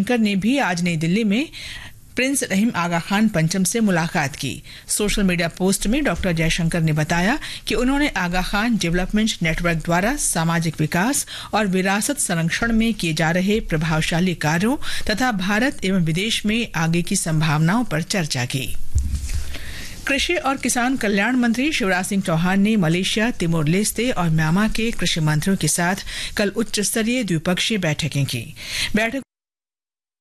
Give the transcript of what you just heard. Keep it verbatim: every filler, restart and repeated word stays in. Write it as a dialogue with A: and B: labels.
A: जयशंकर ने भी आज नई दिल्ली में प्रिंस रहीम आगा खान पंचम से मुलाकात की। सोशल मीडिया पोस्ट में डॉक्टर जयशंकर ने बताया कि उन्होंने आगा खान डेवलपमेंट नेटवर्क द्वारा सामाजिक विकास और विरासत संरक्षण में किए जा रहे प्रभावशाली कार्यों तथा भारत एवं विदेश में आगे की संभावनाओं पर चर्चा की। कृषि और किसान कल्याण मंत्री शिवराज सिंह चौहान ने मलेशिया, तिमोर लेस्ते और म्यांमार के कृषि मंत्रियों के साथ कल उच्च स्तरीय द्विपक्षीय बैठकें की। बैठक